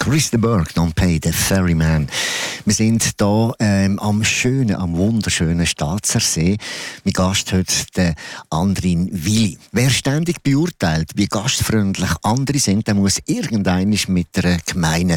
Chris de Burgh, Don't Pay the Ferryman. Wir sind hier am wunderschönen Staatsersee. Mein Gast heute, der Andrin Willi. Wer ständig beurteilt, wie gastfreundlich andere sind, der muss irgendwann mit einer gemeinen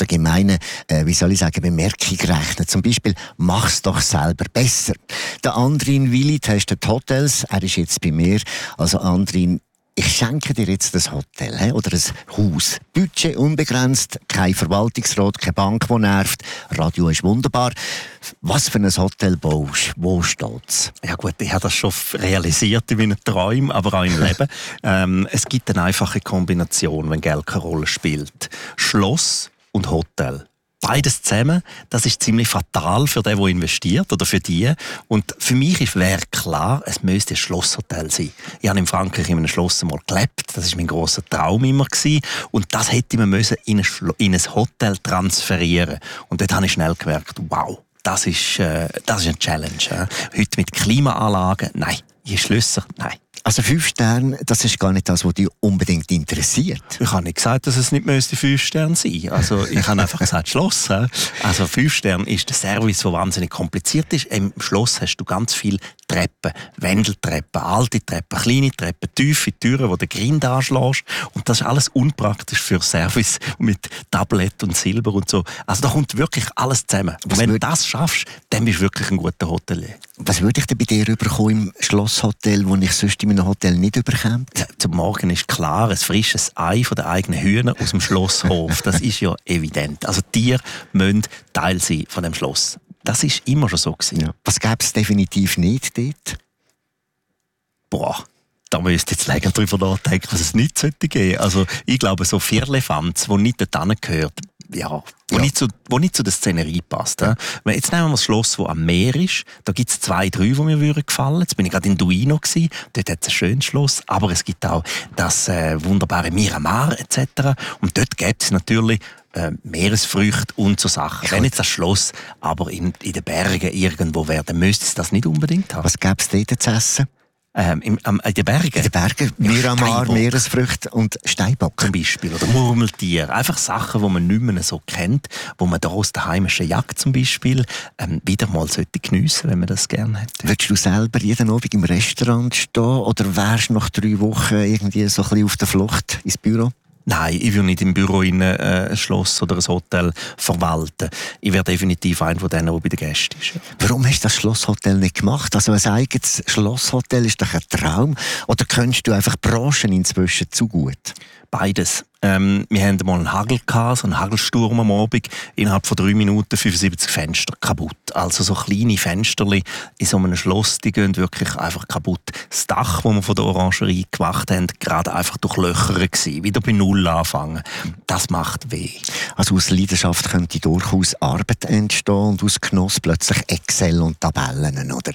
Bemerkung rechnen. Zum Beispiel, mach's doch selber besser. Der Andrin Willi testet Hotels. Er ist jetzt bei mir. Also Andrin, ich schenke dir jetzt ein Hotel oder ein Haus. Budget unbegrenzt, kein Verwaltungsrat, keine Bank, die nervt. Radio ist wunderbar. Was für ein Hotel baust du? Wo steht's? Ja gut, ich habe das schon realisiert in meinen Träumen, aber auch im Leben. Es gibt eine einfache Kombination, wenn Geld keine Rolle spielt. Schloss und Hotel. Beides zusammen, das ist ziemlich fatal für den, der investiert oder für die. Und für mich wäre klar, es müsste ein Schlosshotel sein. Ich habe in Frankreich in einem Schloss mal gelebt, das war mein grosser Traum immer gewesen. Und das hätte man müssen in ein Hotel transferieren. Und dort habe ich schnell gemerkt, wow, das ist eine Challenge. Heute mit Klimaanlagen, nein. Schlösser, nein. Also 5 Sterne, das ist gar nicht das, was dich unbedingt interessiert. Ich habe nicht gesagt, dass es nicht 5 Sterne sein müsste. Also ich habe einfach gesagt, Schloss. Also 5 Sterne ist der Service, der wahnsinnig kompliziert ist. Im Schloss hast du ganz viele Treppen, Wendeltreppen, alte Treppen, kleine Treppen, tiefe Türen, wo du den Grind anschlägst. Und das ist alles unpraktisch für Service mit Tablett und Silber und so. Also da kommt wirklich alles zusammen. Und wenn du das schaffst, dann bist du wirklich ein guter Hotelier. Was würde ich denn bei dir überkommen im Schlosshotel, wo ich sonst in einem Hotel nicht überkomme? Ja, zum Morgen ist klar, ein frisches Ei von den eigenen Hühnern aus dem Schlosshof. Das ist ja evident. Also Tiere müssen Teil sein von dem Schloss. Das ist immer schon so gewesen. Ja. Was gäbe es definitiv nicht dort? Boah, da müsst ihr jetzt länger drüber nachdenken, was es nicht sollte geben. Also ich glaube, so Firlefanz, die nicht dorthin gehört, wo nicht zu der Szenerie passt. Ja. Jetzt nehmen wir das Schloss, das am Meer ist. Da gibt es 2, 3, die mir gefallen würden. Jetzt bin ich gerade in Duino gewesen. Dort hat es ein schönes Schloss. Aber es gibt auch das wunderbare Miramar etc. Und dort gibt es natürlich Meeresfrüchte und so Sachen. Wenn jetzt das Schloss aber in den Bergen irgendwo wäre, dann müsste es das nicht unbedingt haben. Was gäbe es dort zu essen? In den Bergen? In den Bergen, Miramar, Meeresfrüchte und Steinbock. Zum Beispiel. Oder Murmeltier. Einfach Sachen, die man nicht mehr so kennt, wo man da aus der heimischen Jagd zum Beispiel wieder mal geniessen sollte, wenn man das gerne hätte. Würdest du selber jeden Abend im Restaurant stehen oder wärst du nach 3 Wochen irgendwie so ein bisschen auf der Flucht ins Büro? Nein, ich will nicht im Büro ein Schloss oder ein Hotel verwalten. Ich wäre definitiv einer von denen, der bei den Gästen ist. Warum hast du das Schlosshotel nicht gemacht? Also ein eigenes Schlosshotel ist doch ein Traum. Oder kennst du einfach Branchen inzwischen zu gut? Beides. Wir hatten mal einen Hagel gehabt, so einen Hagelsturm am Abend. Innerhalb von 3 Minuten 75 Fenster kaputt. Also so kleine Fensterli in so einem Schloss, die gehen wirklich einfach kaputt. Das Dach, das wir von der Orangerie gemacht haben, gerade einfach durchlöchert gewesen. Wieder bei Null anfangen. Das macht weh. Also aus Leidenschaft könnte durchaus Arbeit entstehen und aus Genuss plötzlich Excel und Tabellen, oder?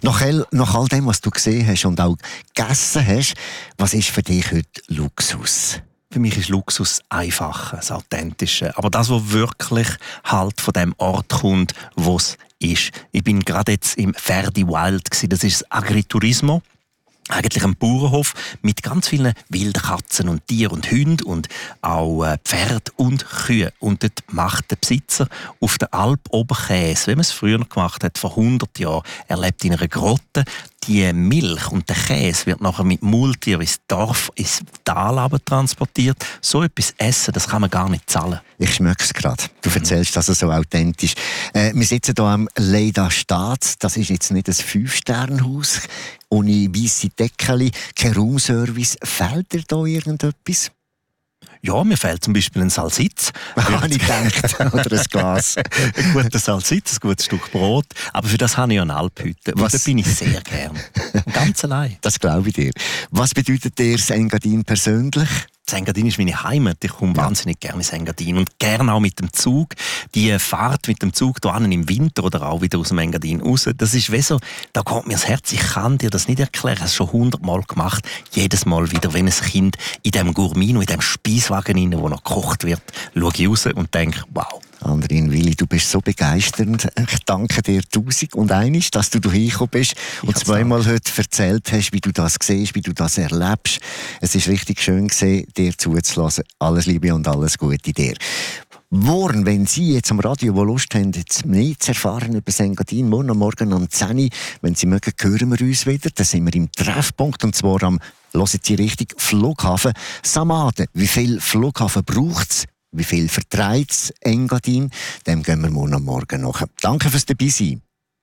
Nach all dem, was du gesehen hast und auch gegessen hast, was ist für dich heute Luxus? Für mich ist Luxus einfacher, das Authentische. Aber das, was wirklich halt von dem Ort kommt, wo es ist. Ich bin gerade jetzt im Verdi Wild gewesen. Das ist das Agriturismo. Eigentlich ein Bauernhof mit ganz vielen wilden Katzen und Tieren und Hunden und auch Pferde und Kühe. Und dort macht der Besitzer auf der Alp oben Käse, wie man es früher gemacht hat, vor 100 Jahren. Er lebt in einer Grotte. Die Milch und der Käse wird nachher mit Maultier ins Dorf, ins Tal transportiert. So etwas essen, das kann man gar nicht zahlen. Ich schmecke es gerade. Du erzählst das so authentisch. Wir sitzen hier am Leida Staats. Das ist jetzt nicht ein 5-Sterne-Haus. Ohne weisse Deckeli, kein Raumservice. Fehlt dir da irgendetwas? Ja, mir fehlt zum Beispiel ein Salsitz. Habe ich gedacht. Oder ein Glas. Ein guter Salsitz, ein gutes Stück Brot. Aber für das habe ich eine Alphütte. Und da bin ich sehr gern. Ganz allein. Das glaube ich dir. Was bedeutet dir das Engadin persönlich? Engadin ist meine Heimat. Ich komme wahnsinnig gerne ins Engadin und gerne auch mit dem Zug. Die Fahrt mit dem Zug hier im Winter oder auch wieder aus dem Engadin raus, das ist wie so, da geht mir das Herz. Ich kann dir das nicht erklären. Ich habe es schon 100-mal gemacht. Jedes Mal wieder, wenn ein Kind in dem Gourmino, in dem Speiswagen rein, wo noch gekocht wird, schaue ich raus und denke, wow. Andrin Willi, du bist so begeisternd. Ich danke dir 1001, dass du hierher gekommen bist und zweimal heute erzählt hast, wie du das siehst, wie du das erlebst. Es ist richtig schön gewesen, dir zuzulassen. Alles Liebe und alles Gute dir. Morgen, wenn Sie jetzt am Radio, wo Lust haben, jetzt mehr zu erfahren über Engadin, morgen am 10 Uhr, wenn Sie mögen, hören wir uns wieder. Dann sind wir im Treffpunkt, und zwar am, hören Sie richtig, Flughafen Samaden. Wie viel Flughafen braucht es? Wie viel vertreibt es Engadin? Dem gehen wir morgen nach. Danke fürs Dabeisein.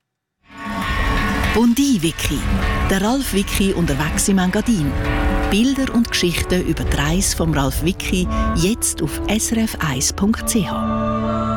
Bondi-Wiki. Der Ralf Wiki unterwegs im Engadin. Bilder und Geschichten über die Reise vom Ralf Wiki jetzt auf srf1.ch.